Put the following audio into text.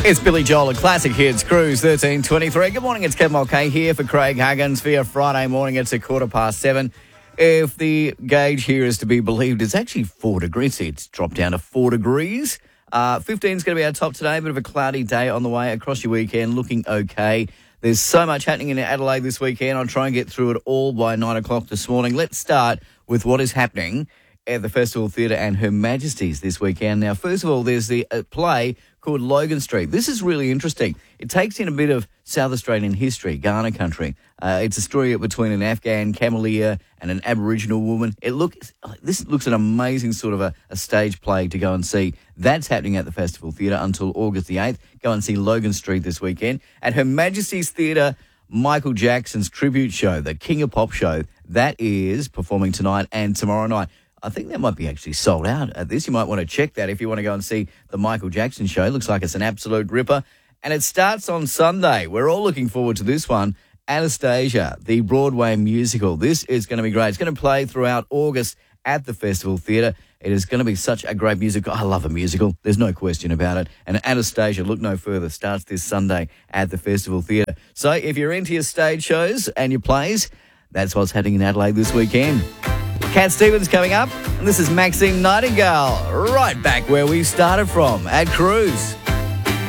It's Billy Joel, a classic hits, Cruise 1323. Good morning, it's Kevin Mulcahy here for Craig Huggins for your Friday morning. It's 7:15. If the gauge here is to be believed, it's actually 4 degrees. It's dropped down to 4 degrees. 15 is going to be our top today. Bit of a cloudy day on the way across your weekend, looking okay. There's so much happening in Adelaide this weekend. I'll try and get through it all by 9 o'clock this morning. Let's start with what is happening at the Festival Theatre and Her Majesty's this weekend. Now, first of all, there's the play called Logan Street. This is really interesting. It takes in a bit of South Australian history, Kaurna country. It's a story between an Afghan cameleer and an Aboriginal woman. This looks an amazing sort of a stage play to go and see. That's happening at the Festival Theatre until August the 8th. Go and see Logan Street this weekend. At Her Majesty's Theatre, Michael Jackson's tribute show, the King of Pop show, that is performing tonight and tomorrow night. I think that might be actually sold out at this. You might want to check that if you want to go and see the Michael Jackson show. Looks like it's an absolute ripper. And it starts on Sunday. We're all looking forward to this one. Anastasia, the Broadway musical. This is going to be great. It's going to play throughout August at the Festival Theatre. It is going to be such a great musical. I love a musical. There's no question about it. And Anastasia, look no further, starts this Sunday at the Festival Theatre. So if you're into your stage shows and your plays, that's what's happening in Adelaide this weekend. Cat Stevens coming up, and this is Maxine Nightingale, right back where we started from at Cruise.